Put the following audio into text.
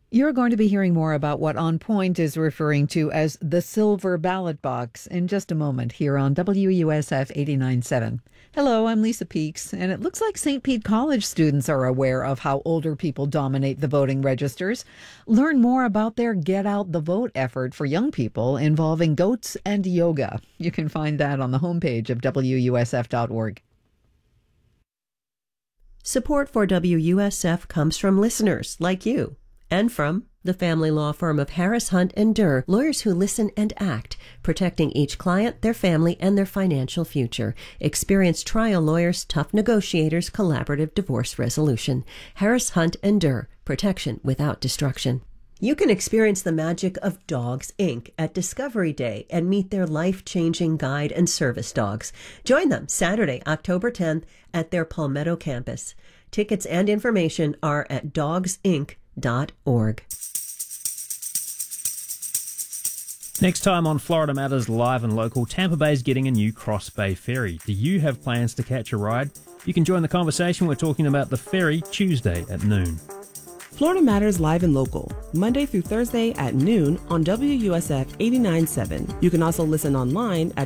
You're going to be hearing more about what On Point is referring to as the silver ballot box in just a moment here on WUSF 89.7. Hello, I'm Lisa Peaks, and it looks like St. Pete College students are aware of how older people dominate the voting registers. Learn more about their Get Out the Vote effort for young people involving goats and yoga. You can find that on the homepage of WUSF.org. Support for WUSF comes from listeners like you and from the family law firm of Harris Hunt and Durr, lawyers who listen and act, protecting each client, their family, and their financial future. Experienced trial lawyers, tough negotiators, collaborative divorce resolution. Harris Hunt and Durr, protection without destruction. You can experience the magic of Dogs, Inc. at Discovery Day and meet their life-changing guide and service dogs. Join them Saturday, October 10th at their Palmetto campus. Tickets and information are at dogsinc.org. Next time on Florida Matters Live and Local, Tampa Bay's getting a new Cross Bay ferry. Do you have plans to catch a ride? You can join the conversation. We're talking about the ferry Tuesday at noon. Florida Matters Live and Local, Monday through Thursday at noon on WUSF 89.7. You can also listen online at